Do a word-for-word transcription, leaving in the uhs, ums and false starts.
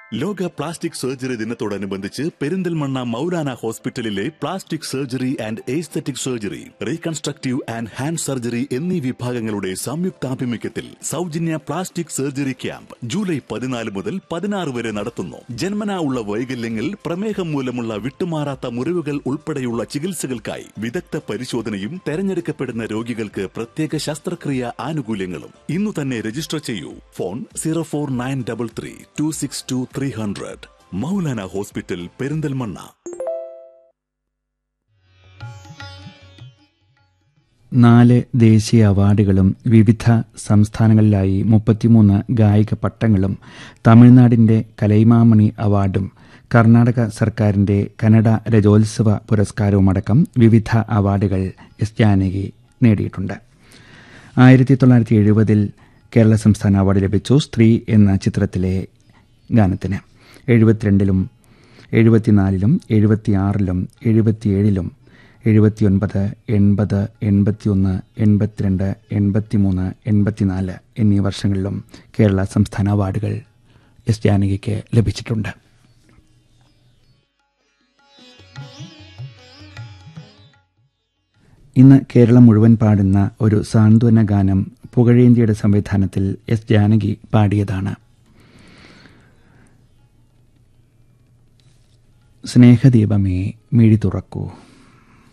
ലോക plastic surgery ദിനത്തോടനുബന്ധിച്ച് പെരിന്തൽമണ്ണ മൗലാന ഹോസ്പിറ്റലിലെ plastic surgery and aesthetic surgery, reconstructive and hand surgery എന്നീ വിഭാഗങ്ങളുടെ സംയുക്താഭിമുഖ്യത്തിൽ സൗജന്യ പ്ലാസ്റ്റിക് സർജറി ക്യാമ്പ് ജൂലൈ പതിനാല് മുതൽ പതിനാറ് വരെ നടത്തുന്നു. ജന്മനാ ഉള്ള വൈകല്യങ്ങൾ, പ്രമേഹം മൂലമുള്ള വിട്ടുമാറാത്ത മുറിവുകൾ ഉൾപ്പെടെയുള്ള ചികിത്സകൾക്കായി വിദഗ്ധ പരിശോധനയും തെരഞ്ഞെടുക്കപ്പെടുന്ന രോഗികൾക്ക് പ്രത്യേക ശസ്ത്രക്രിയ ആനുകൂല്യങ്ങളും. ഇന്നു തന്നെ രജിസ്റ്റർ ചെയ്യൂ. Phone zero four nine double three to six to three hundred. Maulana hospital, Perinthalmanna. നാല് ദേശീയ അവാർഡുകളും വിവിധ സംസ്ഥാനങ്ങളിലായി മുപ്പത്തിമൂന്ന് ഗായിക പട്ടങ്ങളും തമിഴ്നാടിന്റെ കലൈമാമണി അവാർഡും കർണാടക സർക്കാരിന്റെ കന്നഡ രജോത്സവ പുരസ്കാരവുമടക്കം വിവിധ അവാർഡുകൾ എസ് ജാനകി നേടിയിട്ടുണ്ട്. ആയിരത്തി തൊള്ളായിരത്തി എഴുപതിൽ കേരള സംസ്ഥാന അവാർഡ് ലഭിച്ചു സ്ത്രീ എന്ന ചിത്രത്തിലെ ഗാനത്തിന്. എഴുപത്തിരണ്ടിലും എഴുപത്തിനാലിലും എഴുപത്തിയാറിലും എഴുപത്തിയേഴിലും എഴുപത്തിയൊൻപത്, എൺപത്, എൺപത്തിയൊന്ന്, എൺപത്തിരണ്ട്, എൺപത്തിമൂന്ന്, എൺപത്തിനാല് എന്നീ വർഷങ്ങളിലും കേരള സംസ്ഥാന അവാർഡുകൾ എസ് ജാനകിക്ക് ലഭിച്ചിട്ടുണ്ട്. ഇന്ന് കേരളം മുഴുവൻ പാടുന്ന ഒരു സാന്ത്വന ഗാനം പുകഴേന്തിയുടെ സംവിധാനത്തിൽ എസ് ജാനകി പാടിയതാണ്. സ്നേഹദീപമേ മിഴി തുറക്കൂ.